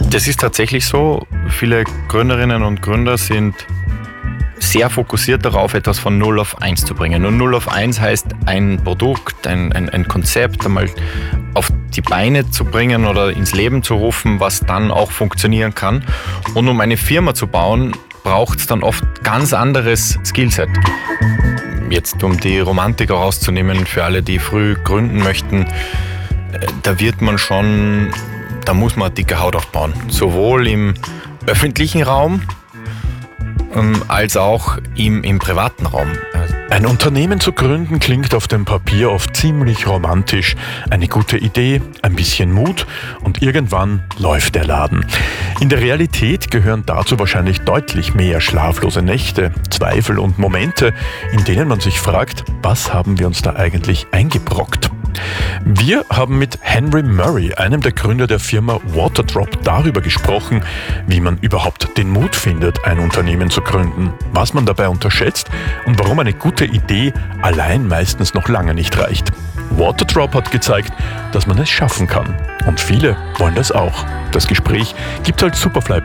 Das ist tatsächlich so. Viele Gründerinnen und Gründer sind sehr fokussiert darauf, etwas von 0 auf 1 zu bringen. Und 0 auf 1 heißt, ein Produkt, ein Konzept einmal auf die Beine zu bringen oder ins Leben zu rufen, was dann auch funktionieren kann. Und um eine Firma zu bauen, braucht es dann oft ganz anderes Skillset. Jetzt, um die Romantik herauszunehmen, für alle, die früh gründen möchten, da muss man dicke Haut aufbauen. Sowohl im öffentlichen Raum als auch im privaten Raum. Ein Unternehmen zu gründen klingt auf dem Papier oft ziemlich romantisch. Eine gute Idee, ein bisschen Mut und irgendwann läuft der Laden. In der Realität gehören dazu wahrscheinlich deutlich mehr schlaflose Nächte, Zweifel und Momente, in denen man sich fragt, was haben wir uns da eigentlich eingebrockt? Wir haben mit Henry Murray, einem der Gründer der Firma Waterdrop, darüber gesprochen, wie man überhaupt den Mut findet, ein Unternehmen zu gründen, was man dabei unterschätzt und warum eine gute Idee allein meistens noch lange nicht reicht. Waterdrop hat gezeigt, dass man es schaffen kann. Und viele wollen das auch. Das Gespräch gibt halt Superfly